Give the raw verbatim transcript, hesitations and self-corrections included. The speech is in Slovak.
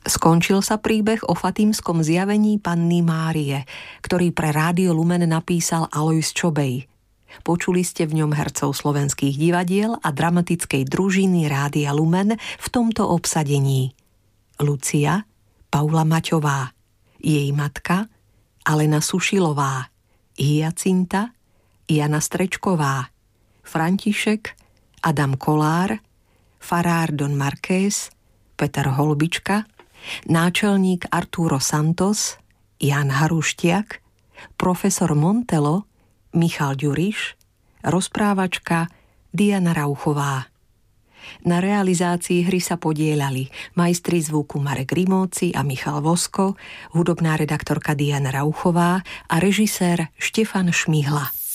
Skončil sa príbeh o fatímskom zjavení Panny Márie, ktorý pre Rádio Lumen napísal Alojz Čobej. Počuli ste v ňom hercov slovenských divadiel a dramatickej družiny Rádia Lumen v tomto obsadení: Lucia, Paula Maťová, jej matka Alena Sušilová, Hyacinta, Jana Strečková, František, Adam Kolár, farár Don Marqués, Peter Holbička, náčelník Arturo Santos, Jan Haruštiak, profesor Montelo, Michal Ďuriš, rozprávačka Diana Rauchová. Na realizácii hry sa podieľali majstri zvuku Marek Rimóci a Michal Vosko, hudobná redaktorka Diana Rauchová a režisér Štefan Šmihla.